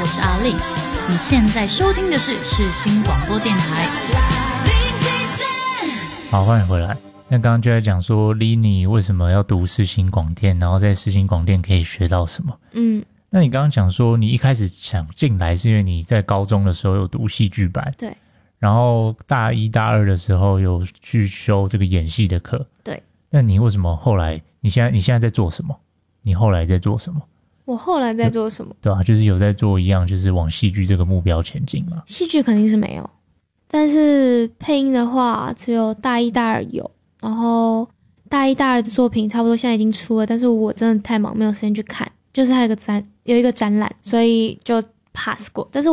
我是阿丽。你现在收听的是世新广播电台。 好，欢迎回来。那刚刚就在讲说 Lini 为什么要读世新广电，然后在世新广电可以学到什么。那你刚刚讲说你一开始想进来是因为你在高中的时候有读戏剧班， 对， 然后大一大二的时候有去修这个演戏的课， 对。 那你为什么后来你现在在做什么？你后来在做什么？ 我后来在做什么？ 对啊，就是有在做一样，就是往戏剧这个目标前进嘛。 戏剧肯定是没有，但是配音的话只有大一大二有，然后大一大二的作品差不多现在已经出了，但是我真的太忙没有时间去看，就是它有一个展览，所以就 pass 过。但是